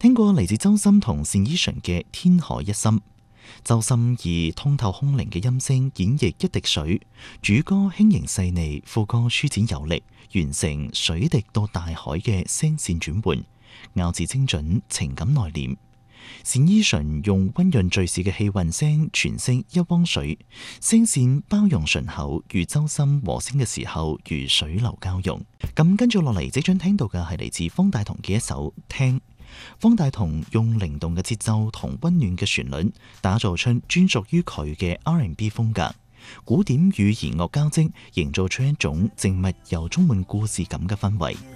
聽過嚟自周深同單依純嘅《天海一深》。周深以通透空靈嘅音聲演繹一滴水，主歌輕盈細膩，副歌舒展有力，完成水滴到大海嘅聲線轉換，咬字精準，情感內斂。單依純用溫潤敘事嘅氣韻聲詮釋一汪水，聲線包容順口，與周深和聲嘅時候如水流交融。咁跟住落嚟，即將聽到嘅係嚟自方大同嘅一首《聽》。方大同用靈動嘅節奏同溫暖嘅旋律，打造出專屬於佢嘅 R&B 風格，古典與弦樂交織，營造出一種靜謐又充滿故事感嘅氛圍。